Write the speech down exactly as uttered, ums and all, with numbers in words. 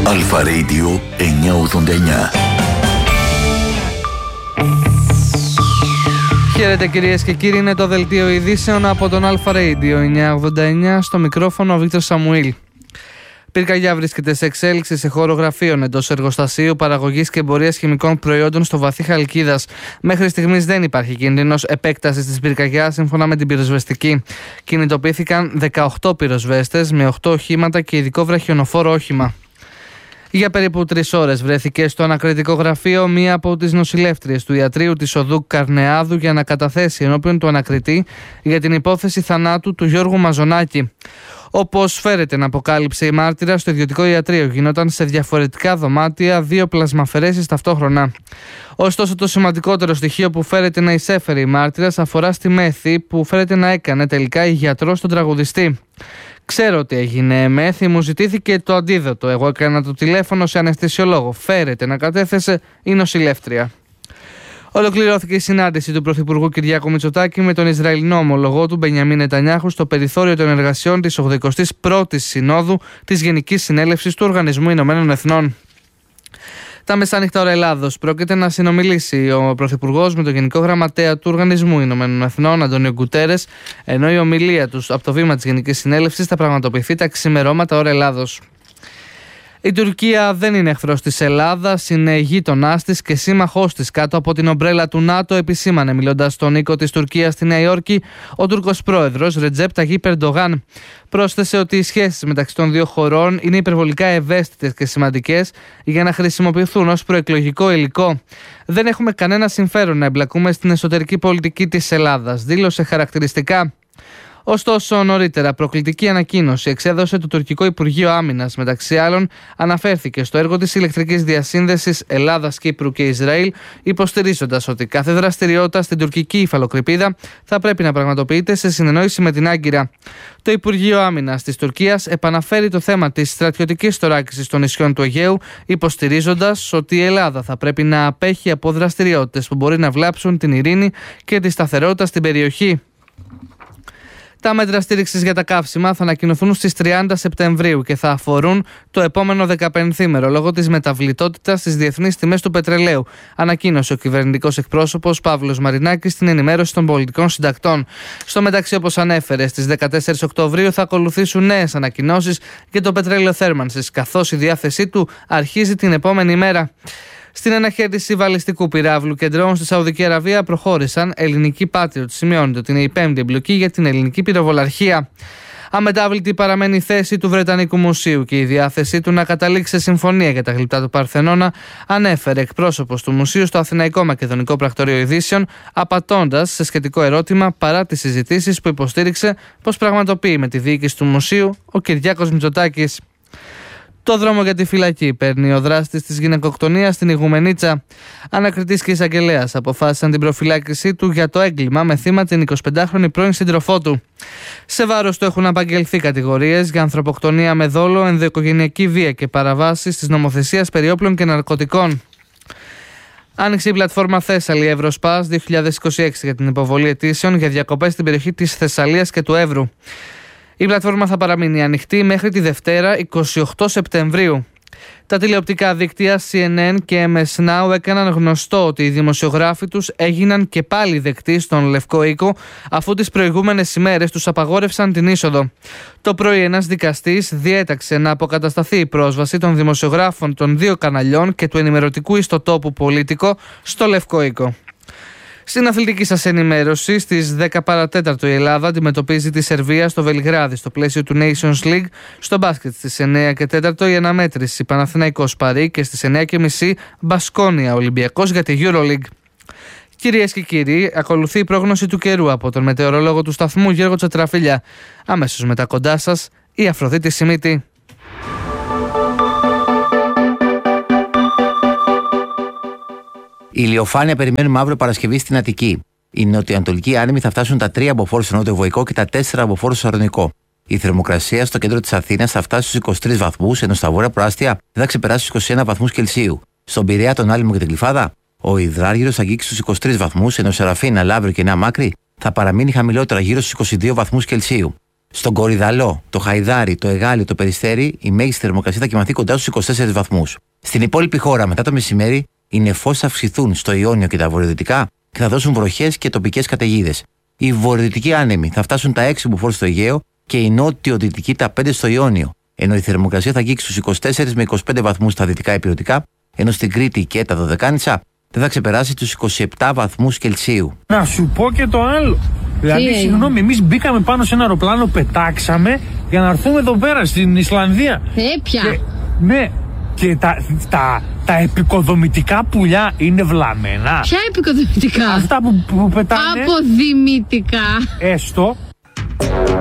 Αλφα Radio εννιακόσια ογδόντα εννιά. Χαίρετε κυρίες και κύριοι, είναι το δελτίο ειδήσεων από τον Αλφα Radio εννιακόσια ογδόντα εννιά, στο μικρόφωνο ο Βίκτορ Σαμουήλ. Πυρκαγιά βρίσκεται σε εξέλιξη σε χώρο γραφείων εντός εργοστασίου παραγωγής και εμπορίας χημικών προϊόντων στο βαθύ Χαλκίδας. Μέχρι στιγμής δεν υπάρχει κίνδυνος επέκτασης της πυρκαγιάς, σύμφωνα με την πυροσβεστική. Κινητοποιήθηκαν δεκαοκτώ πυροσβέστες με οκτώ οχήματα και ειδικό βραχιονοφόρο όχημα. Για περίπου τρεις ώρες βρέθηκε στο ανακριτικό γραφείο μία από τις νοσηλεύτριες του ιατρείου της οδού Καρνεάδου για να καταθέσει ενώπιον του ανακριτή για την υπόθεση θανάτου του Γιώργου Μαζονάκη. Όπως φέρεται να αποκάλυψε η μάρτυρα, στο ιδιωτικό ιατρείο γινόταν σε διαφορετικά δωμάτια δύο πλασμαφαιρέσεις ταυτόχρονα. Ωστόσο, το σημαντικότερο στοιχείο που φέρεται να εισέφερε η μάρτυρας αφορά στη μέθη που φέρεται να έκανε τελικά η γιατρός στον τραγουδιστή. Ξέρω ότι έγινε μέθη, μου ζητήθηκε το αντίδοτο. Εγώ έκανα το τηλέφωνο σε αναισθησιολόγο. Φέρεται να κατέθεσε η νοσηλεύτρια. Ολοκληρώθηκε η συνάντηση του Πρωθυπουργού Κυριάκου Μητσοτάκη με τον Ισραηλινό ομολογό του Μπενιαμίν Νετανιάχου στο περιθώριο των εργασιών της ογδοηκοστής πρώτης Συνόδου της Γενικής Συνέλευσης του Οργανισμού Ηνωμένων Εθνών. Τα μεσάνυχτα ώρα Ελλάδος πρόκειται να συνομιλήσει ο Πρωθυπουργός με τον Γενικό Γραμματέα του Οργανισμού Ηνωμένων Εθνών, Αντώνιο Γκουτέρες, ενώ η ομιλία τους από το βήμα της Γενικής Συνέλευσης θα πραγματοποιηθεί τα ξημερώματα ώρα Ελλάδος. Η Τουρκία δεν είναι εχθρός της Ελλάδας, είναι γείτονάς της και σύμμαχός της κάτω από την ομπρέλα του ΝΑΤΟ, επισήμανε μιλώντας στον οίκο της Τουρκίας στη Νέα Υόρκη ο Τούρκος πρόεδρος Ρετζέπ Ταγίπ Ερντογάν. Πρόσθεσε ότι οι σχέσεις μεταξύ των δύο χωρών είναι υπερβολικά ευαίσθητες και σημαντικές για να χρησιμοποιηθούν ως προεκλογικό υλικό. Δεν έχουμε κανένα συμφέρον να εμπλακούμε στην εσωτερική πολιτική της Ελλάδας, δήλωσε χαρακτηριστικά. Ωστόσο, νωρίτερα, προκλητική ανακοίνωση εξέδωσε το τουρκικό Υπουργείο Άμυνας. Μεταξύ άλλων, αναφέρθηκε στο έργο της ηλεκτρικής διασύνδεσης Ελλάδας, Κύπρου και Ισραήλ, υποστηρίζοντας ότι κάθε δραστηριότητα στην τουρκική υφαλοκρηπίδα θα πρέπει να πραγματοποιείται σε συνεννόηση με την Άγκυρα. Το Υπουργείο Άμυνας της Τουρκίας επαναφέρει το θέμα της στρατιωτικής θωράκισης των νησιών του Αιγαίου, υποστηρίζοντας ότι η Ελλάδα θα πρέπει να απέχει από δραστηριότητες που μπορεί να βλάψουν την ειρήνη και τη σταθερότητα στην περιοχή. Τα μέτρα στήριξης για τα καύσιμα θα ανακοινωθούν στις τριάντα Σεπτεμβρίου και θα αφορούν το επόμενο δεκαπενθήμερο λόγω της μεταβλητότητας στις διεθνείς τιμές του πετρελαίου, ανακοίνωσε ο κυβερνητικός εκπρόσωπος Παύλος Μαρινάκης στην ενημέρωση των πολιτικών συντακτών. Στο μεταξύ, όπως ανέφερε, στις δεκατέσσερις Οκτωβρίου θα ακολουθήσουν νέες ανακοινώσεις για το πετρέλαιο θέρμανσης, καθώς η διάθεσή του αρχίζει την επόμενη μέρα. Στην αναχέτηση βαλιστικού πυράβλου και ντρόουν στη Σαουδική Αραβία προχώρησαν ελληνική Patriot. Σημειώνεται ότι είναι η πέμπτη εμπλοκή για την ελληνική πυροβολαρχία. Αμετάβλητη παραμένει η θέση του Βρετανικού Μουσείου και η διάθεσή του να καταλήξει σε συμφωνία για τα γλυπτά του Παρθενώνα, ανέφερε εκπρόσωπος του Μουσείου στο Αθηναϊκό Μακεδονικό Πρακτορείο Ειδήσεων, απαντώντας σε σχετικό ερώτημα παρά τις συζητήσεις που υποστήριξε πως πραγματοποιεί με τη διοίκηση του Μουσείου ο Κυριάκος Μητσοτάκης. Το δρόμο για τη φυλακή παίρνει ο δράστης της γυναικοκτονίας στην Ιγουμενίτσα. Ανακριτής και εισαγγελέας αποφάσισαν την προφυλάκησή του για το έγκλημα με θύμα την εικοσιπεντάχρονη πρώην σύντροφό του. Σε βάρος του έχουν απαγγελθεί κατηγορίες για ανθρωποκτονία με δόλο, ενδοοικογενειακή βία και παραβάσεις της νομοθεσίας περί όπλων και ναρκωτικών. Άνοιξε η πλατφόρμα Θέσσαλη Ευρωσπάς δύο χιλιάδες είκοσι έξι για την υποβολή αιτήσεων για διακοπές στην περιοχή της Θεσσαλίας και του Εύρου. Η πλατφόρμα θα παραμείνει ανοιχτή μέχρι τη Δευτέρα εικοστή όγδοη Σεπτεμβρίου. Τα τηλεοπτικά δίκτυα σι εν εν και εμ ες Now έκαναν γνωστό ότι οι δημοσιογράφοι τους έγιναν και πάλι δεκτοί στον Λευκό Οίκο, αφού τις προηγούμενες ημέρες τους απαγόρευσαν την είσοδο. Το πρωί ένας δικαστής διέταξε να αποκατασταθεί η πρόσβαση των δημοσιογράφων των δύο καναλιών και του ενημερωτικού ιστοτόπου Πολίτικο στο Λευκό Οίκο. Στην αθλητική σας ενημέρωση, στις δέκα παρά τέταρτο η Ελλάδα αντιμετωπίζει τη Σερβία στο Βελιγράδι στο πλαίσιο του Nations League. Στο μπάσκετ στις εννέα και τέταρτο η αναμέτρηση Παναθηναϊκός Παρί και στις εννέα και μισή Μπασκόνια Ολυμπιακός για τη EuroLeague. Κυρίες και κύριοι, ακολουθεί η πρόγνωση του καιρού από τον μετεωρολόγο του σταθμού Γιώργο Τσατραφίλια. Αμέσως μετά κοντά σας η Αφροδίτη Σιμίτη. Η ηλιοφάνεια περιμένουμε αύριο Παρασκευή στην Αττική. Οι νοτιοανατολικοί άνεμοι θα φτάσουν τα τρία μποφόρ στο νότιο Βοϊκό και τα τέσσερα μποφόρ στο Σαρδονικό. Η θερμοκρασία στο κέντρο της Αθήνας θα φτάσει στους είκοσι τρεις βαθμούς, ενώ στα βόρεια προάστια δεν θα ξεπεράσει στους είκοσι ένα βαθμούς Κελσίου. Στον Πειραιά, τον Άλυμο και την Γλυφάδα, ο υδράργυρος θα αγγίξει στους είκοσι τρεις βαθμούς, ενώ Σεραφίνα, Λαύριο και Νέα Μάκρη θα παραμείνει χαμηλότερα γύρω στους είκοσι δύο βαθμούς Κελσίου. Στον Κορυδαλό, το Χαϊδάρι, το Εγάλιο, το Περιστέρι, η μέγιστη θερμοκρασία θα κοιμαθεί κοντά στους είκοσι τέσσερις βαθμούς. Στην υπόλοιπη χώρα, μετά το μεσημέρι, οι νεφώσεις θα αυξηθούν στο Ιόνιο και τα βορειοδυτικά και θα δώσουν βροχές και τοπικές καταιγίδες. Οι βορειοδυτικοί άνεμοι θα φτάσουν τα έξι μποφόρ στο Αιγαίο και οι νότιο-δυτικοί τα πέντε στο Ιόνιο. Ενώ η θερμοκρασία θα αγγίξει στους είκοσι τέσσερις με είκοσι πέντε βαθμούς στα δυτικά υπηρετικά, ενώ στην Κρήτη και τα Δωδεκάνησα δεν θα ξεπεράσει τους είκοσι επτά βαθμούς Κελσίου. Να σου πω και το άλλο. Δηλαδή, συγγνώμη, εμείς μπήκαμε πάνω σε ένα αεροπλάνο, πετάξαμε για να έρθουμε εδώ πέρα στην Ισλανδία. Ε, πια. Και, ναι, και τα, τα, τα επικοδομητικά πουλιά είναι βλαμμένα. Ποια επικοδομητικά? Αυτά που, που πετάνε. Αποδημητικά. Έστω.